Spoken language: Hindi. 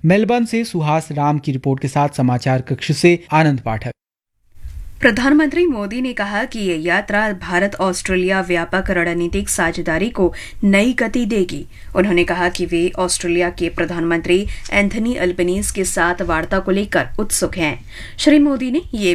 मेलबर्न से सुहास राम की रिपोर्ट के साथ समाचार कक्ष से आनंद पाठक। प्रधानमंत्री मोदी ने कहा कि ये यात्रा भारत ऑस्ट्रेलिया व्यापक रणनीतिक साझेदारी को नई गति देगी। उन्होंने कहा कि वे ऑस्ट्रेलिया के प्रधानमंत्री एंथनी अल्बनीज के साथ वार्ता को लेकर उत्सुक हैं। श्री मोदी ने ये